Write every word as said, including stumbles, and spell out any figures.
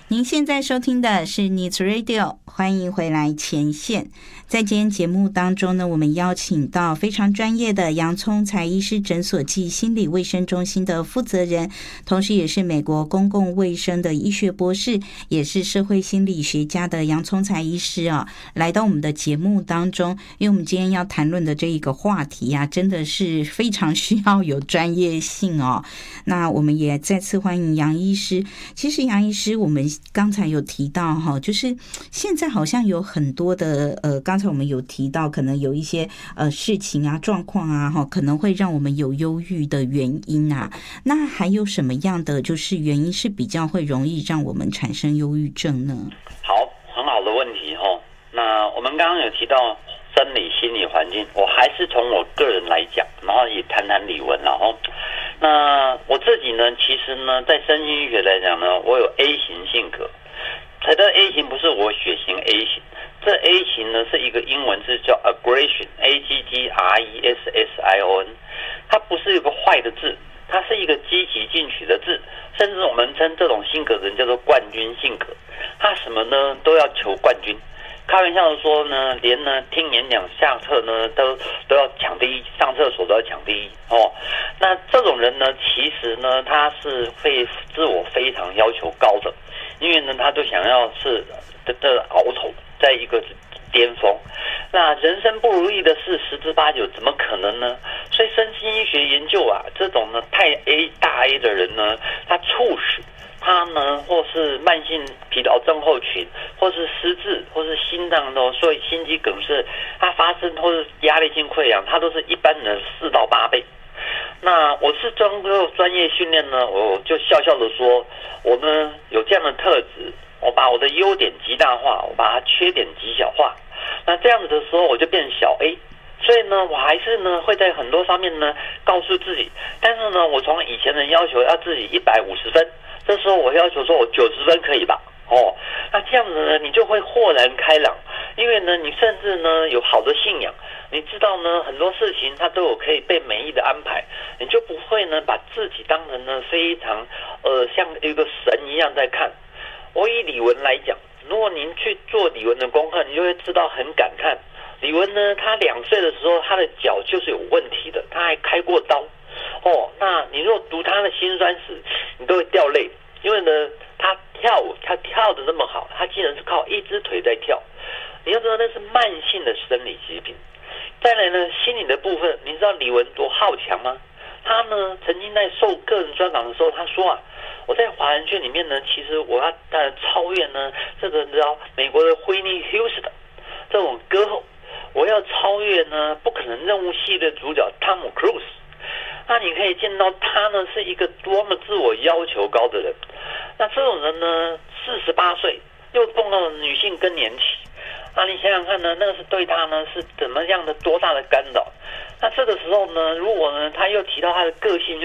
您现在收听的是 Needs Radio， 欢迎回来前线。在今天节目当中呢，我们邀请到非常专业的洋葱才医师诊所暨心理卫生中心的负责人，同时也是美国公共卫生的医学博士，也是社会心理学家的洋葱才医师啊，来到我们的节目当中。因为我们今天要谈论的这一个话题啊，真的是非常需要有专业性哦。那我们也再次欢迎杨医师。其实杨医师，我们刚才有提到哈，就是现在好像有很多的呃，刚才我们有提到，可能有一些呃事情啊、状况啊，哈，可能会让我们有忧郁的原因啊。那还有什么样的就是原因是比较会容易让我们产生忧郁症呢？ 好，很好的问题哈。那我们刚刚有提到生理、心理环境，我还是从我个人来讲，然后也谈谈李玟，然后。那我自己呢，其实呢，在身心医学来讲呢，我有 A 型性格。才的 A 型不是我血型 A 型，这 A 型呢是一个英文字叫 aggression，A G G R E S S I O N， 它不是一个坏的字，它是一个积极进取的字，甚至我们称这种性格的人叫做冠军性格。他什么呢都要求冠军。开玩笑的说呢，连呢听演讲下课呢都都要抢第一，上厕所都要抢第一哦。那这种人呢，其实呢他是会自我非常要求高的，因为呢他就想要是的的鳌头，在一个巅峰。那人生不如意的事十之八九，怎么可能呢？所以身心医学研究啊，这种呢太 A 大 A 的人呢，他促使他呢，或是慢性疲劳症候群，或是失智，或是心脏的，所以心肌梗塞，它发生或是压力性溃疡，它都是一般人的四到八倍。那我是经过专业训练呢，我就笑笑的说，我呢有这样的特质，我把我的优点极大化，我把它缺点极小化。那这样子的时候，我就变小 A。所以呢，我还是呢会在很多方面呢告诉自己，但是呢，我从以前的要求要自己一百五十分。这时候我要求说我九十分可以吧？哦，那这样子呢，你就会豁然开朗，因为呢，你甚至呢有好的信仰，你知道呢很多事情它都有可以被美意的安排，你就不会呢把自己当成呢非常呃像一个神一样在看。我以李玟来讲，如果您去做李玟的功课，你就会知道很感叹，李玟呢，她两岁的时候，她的脚就是有问题的，她还开过刀。哦，那你如果读他的辛酸史，你都会掉泪，因为呢，他跳舞，他跳得那么好，他竟然是靠一只腿在跳。你要知道那是慢性的生理疾病。再来呢，心理的部分，你知道李玟多好强吗？他呢，曾经在受个人专访的时候，他说啊，我在华人圈里面呢，其实我要呃超越呢这个你知道美国的惠妮休斯顿这种歌后，我要超越呢不可能任务系列主角汤姆·克鲁斯。那你可以见到他呢是一个多么自我要求高的人。那这种人呢，四十八岁又碰到了女性更年期，那你想想看呢，那个是对他呢是怎么样的多大的干扰？那这个时候呢，如果呢他又提到他的个性，就